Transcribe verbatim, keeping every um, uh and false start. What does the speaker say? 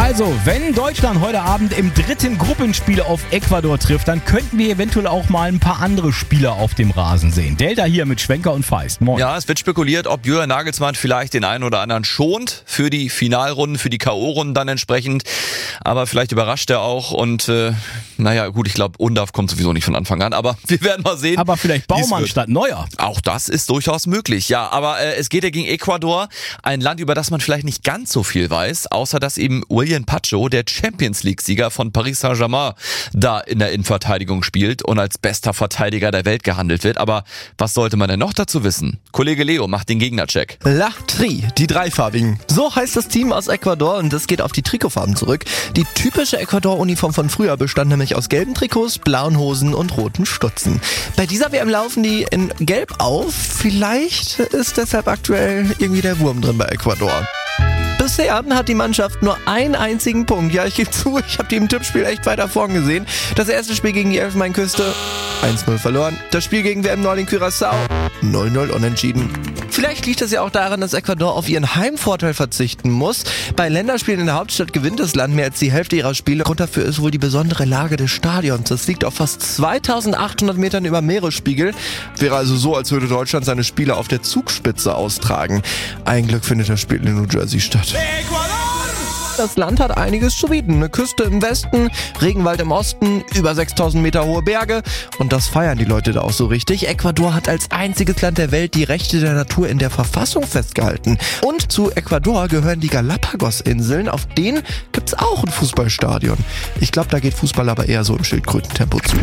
Also, wenn Deutschland heute Abend im dritten Gruppenspiel auf Ecuador trifft, dann könnten wir eventuell auch mal ein paar andere Spieler auf dem Rasen sehen. Delta hier mit Schwenker und Feist. Moin. Ja, es wird spekuliert, ob Julian Nagelsmann vielleicht den einen oder anderen schont für die Finalrunden, für die K O-Runden dann entsprechend. Aber vielleicht überrascht er auch und äh, naja, gut, ich glaube, Undav kommt sowieso nicht von Anfang an, aber wir werden mal sehen. Aber vielleicht Baumann statt Neuer. Auch das ist durchaus möglich, ja. Aber äh, es geht ja gegen Ecuador, ein Land, über das man vielleicht nicht ganz so viel weiß, außer dass eben William Pacho, der Champions League-Sieger von Paris Saint-Germain, da in der Innenverteidigung spielt und als bester Verteidiger der Welt gehandelt wird. Aber was sollte man denn noch dazu wissen? Kollege Leo macht den Gegnercheck. La Tri, die Dreifarbigen. So heißt das Team aus Ecuador und das geht auf die Trikotfarben zurück. Die typische Ecuador-Uniform von früher bestand nämlich aus gelben Trikots, blauen Hosen und roten Stutzen. Bei dieser W M laufen die in Gelb auf. Vielleicht ist deshalb aktuell irgendwie der Wurm drin bei Ecuador. Bisher hat die Mannschaft nur einen einzigen Punkt. Ja, ich gebe zu, ich habe die im Tippspiel echt weiter vorn gesehen. Das erste Spiel gegen die Elfenbeinküste, eins null verloren. Das Spiel gegen W M Nordin Curaçao, null null unentschieden. Vielleicht liegt es ja auch daran, dass Ecuador auf ihren Heimvorteil verzichten muss. Bei Länderspielen in der Hauptstadt gewinnt das Land mehr als die Hälfte ihrer Spiele. Grund dafür ist wohl die besondere Lage des Stadions. Das liegt auf fast zweitausendachthundert Metern über Meeresspiegel. Wäre also so, als würde Deutschland seine Spiele auf der Zugspitze austragen. Ein Glück findet das Spiel in New Jersey statt. Das Land hat einiges zu bieten. Eine Küste im Westen, Regenwald im Osten, über sechstausend Meter hohe Berge. Und das feiern die Leute da auch so richtig. Ecuador hat als einziges Land der Welt die Rechte der Natur in der Verfassung festgehalten. Und zu Ecuador gehören die Galapagos-Inseln. Auf denen gibt's auch ein Fußballstadion. Ich glaube, da geht Fußball aber eher so im Schildkrötentempo zu.